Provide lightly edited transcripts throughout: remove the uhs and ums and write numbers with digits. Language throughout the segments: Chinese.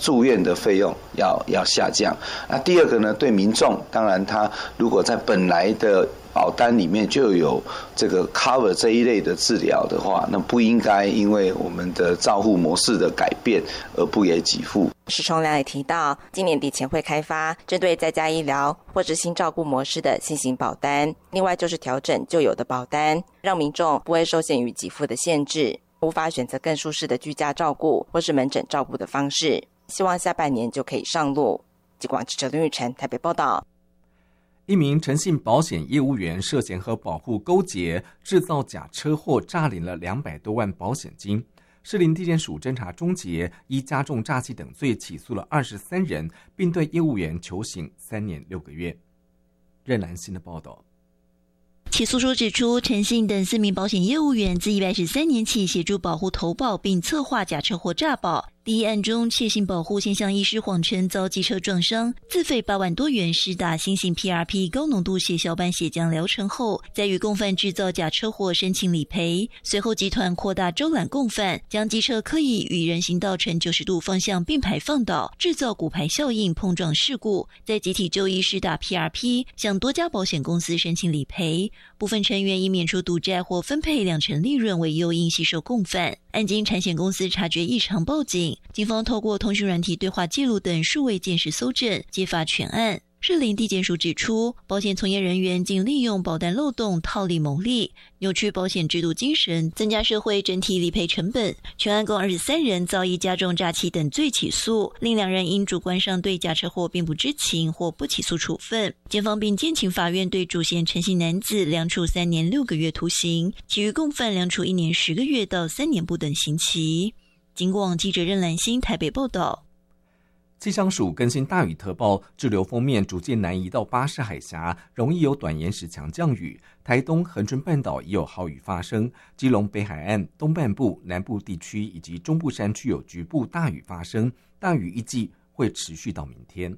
住院的费用要下降。那第二个呢，对民众，当然他如果在本来的保单里面就有这个 cover 这一类的治疗的话，那不应该因为我们的照护模式的改变而不给给付。 施崇良也提到，今年底前会开发针对在家医疗或是新照顾模式的新型保单，另外就是调整旧有的保单，让民众不会受限于给付的限制，无法选择更舒适的居家照顾或是门诊照顾的方式，希望下半年就可以上路。警广记者林玉成台北报道。 一名诚信保险业务员涉嫌和保护勾结，制造假车祸，诈领了200多万保险金。士林地检署侦查终结，依加重诈欺等罪起诉了23人，并对业务员求刑3年6个月。任兰新的报道。 起诉书指出，陈信等4名保险业务员自113年起协助保护投保并策划假车祸诈保。第一案中，窃信保护先向医师谎称遭机车撞伤，自费8万多元施打新型 PRP 高浓度血小板血浆疗程后，再与共犯制造假车祸申请理赔。随后集团扩大招揽共犯，将机车刻意与人行道呈90度方向并排放倒，制造骨牌效应碰撞事故，再集体就医施打 PRP， 向多家保险公司申请理赔。部分成员以免除赌债或分配20%利润为诱因吸收共犯。案经产险公司察觉异常报警，警方透过通讯软体对话记录等数位鉴识搜证，揭发全案。士林地检署指出，保险从业人员竟利用保单漏洞套利牟利，扭曲保险制度精神，增加社会整体理赔成本。全案共23人遭依加重诈欺等罪起诉，另2人因主观上对假车祸并不知情或不起诉处分。检方并建请法院对主嫌陈姓男子量处3年6个月徒刑，其余共犯量处1年10个月到3年不等刑期。警广记者任兰心台北报道。 气象署更新大雨特报，滞留锋面逐渐南移到巴士海峡，容易有短延时强降雨。台东恒春半岛也有豪雨发生，基隆北海岸东半部、南部地区以及中部山区有局部大雨发生，大雨预计会持续到明天。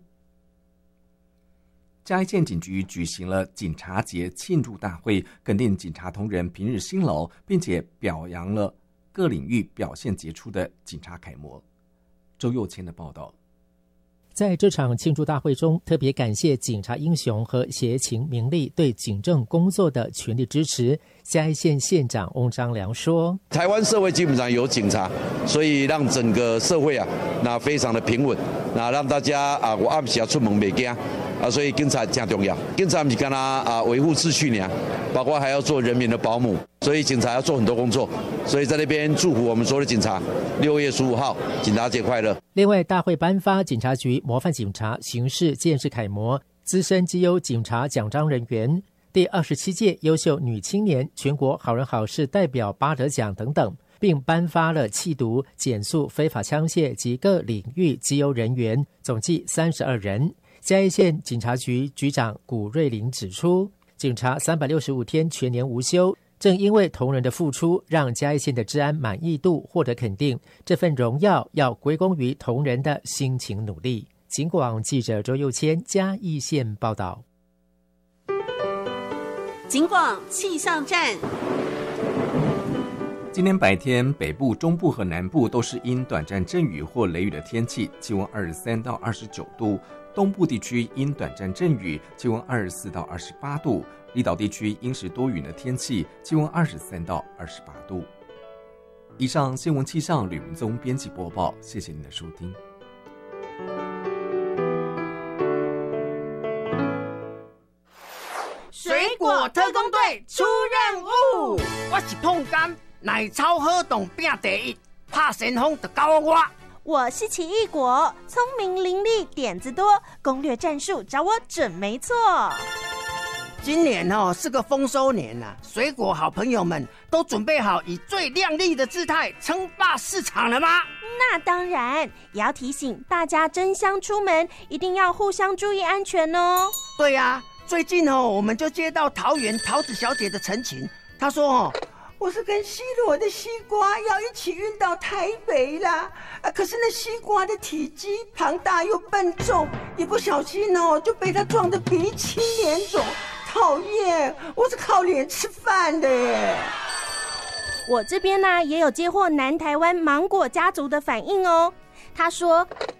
嘉义县警局举行了警察节庆祝大会，肯定警察同仁平日辛劳，并且表扬了各领域表现杰出的警察楷模。周佑谦的报道。 在这场庆祝大会中，特别感谢警察英雄和协勤名利对警政工作的全力支持。嘉义县县长翁章良说：“ 台湾社会基本上有警察，所以让整个社会那非常的平稳，那让大家我暗时出门袂惊所以警察很重要。警察不是干维护秩序呢，包括还要做人民的保姆，所以警察要做很多工作。所以在那边祝福我们所有的警察6月15号警察节快乐。” 另外，大会颁发警察局模范警察、刑事建设楷模、资深绩优警察奖章人员、第27届优秀女青年全国好人好事代表巴德奖等等，并颁发了缉毒、检肃非法枪械及各领域绩优人员，总计32人。嘉义县警察局局长古瑞麟指出，警察365天全年无休，正因为同仁的付出，让嘉义县的治安满意度获得肯定，这份荣耀要归功于同仁的辛勤努力。警广记者周佑谦嘉义县报道。 警广气象站。 今天白天，北部、中部和南部都是因短暂阵雨或雷雨的天气，气温23到29度；东部地区因短暂阵雨，气温24到28度；离岛地区因时多云的天气，气温23到28度。以上新闻气象，吕明宗编辑播报，谢谢您的收听。 水果特工队出任务，我是碰柑。奶超好动拼第一，怕神风就交我。 我是奇异果，聪明伶俐，点子多，攻略战术找我准没错。 今年是个丰收年水果好朋友们都准备好以最亮丽的姿态称霸市场了吗？ 那当然，也要提醒大家争相出门，一定要互相注意安全哦。 对啊，最近我们就接到桃园桃子小姐的陈情，她说我是跟西罗的西瓜要一起运到台北啦，可是那西瓜的体积庞大又笨重，一不小心就被它撞得鼻青脸肿，讨厌！我是靠脸吃饭的耶。 我这边也有接获南台湾芒果家族的反应哦。他说，